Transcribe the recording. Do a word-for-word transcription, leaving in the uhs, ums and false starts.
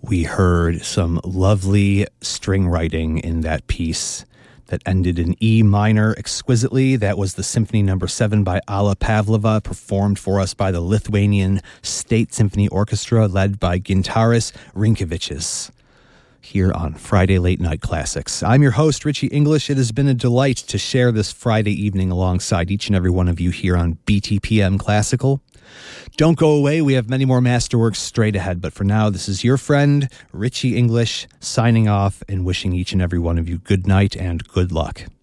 We heard some lovely string writing in that piece that ended in E minor exquisitely. That was the Symphony Number seven by Alla Pavlova, performed for us by the Lithuanian State Symphony Orchestra, led by Gintaras Rinkevičius, here on Friday Late Night Classics. I'm your host, Richie English. It has been a delight to share this Friday evening alongside each and every one of you here on B T P M Classical. Don't go away. We have many more masterworks straight ahead. But for now, this is your friend, Richie English, signing off and wishing each and every one of you good night and good luck.